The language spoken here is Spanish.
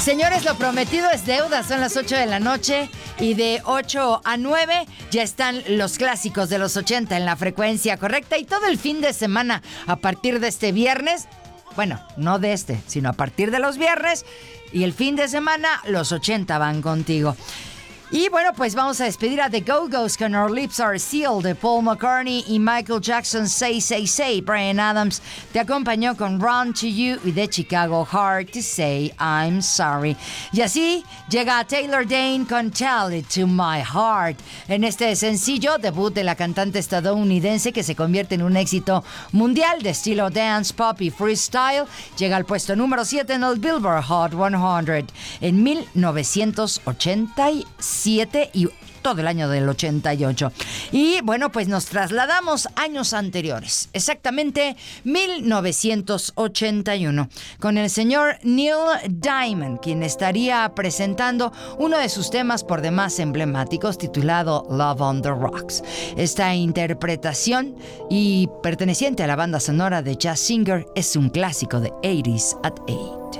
Señores, lo prometido es deuda. Son las 8 de la noche y de 8 a 9 ya están los clásicos de los 80 en la frecuencia correcta. Y todo el fin de semana, a partir de este viernes, bueno, no de este, sino a partir de los viernes y el fin de semana, los 80 van contigo. Y bueno, pues vamos a despedir a The Go-Go's con Our Lips Are Sealed de Paul McCartney y Michael Jackson, Say, Say, Say. Bryan Adams te acompañó con Run to You y de Chicago, Hard to Say I'm Sorry. Y así llega Taylor Dayne con Tell It to My Heart. En este sencillo, debut de la cantante estadounidense que se convierte en un éxito mundial de estilo dance, pop y freestyle, llega al puesto número 7 en el Billboard Hot 100 en 1987 y todo el año del 88. Y bueno, pues nos trasladamos años anteriores, exactamente 1981, con el señor Neil Diamond, quien estaría presentando uno de sus temas por demás emblemáticos titulado Love on the Rocks. Esta interpretación y perteneciente a la banda sonora de Jazz Singer es un clásico de 80s at 8.